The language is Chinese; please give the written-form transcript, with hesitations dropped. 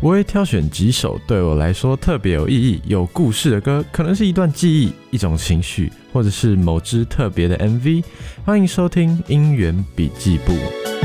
我会挑选几首对我来说特别有意义、有故事的歌，可能是一段记忆、一种情绪，或者是某支特别的 MV。欢迎收听音源笔记簿。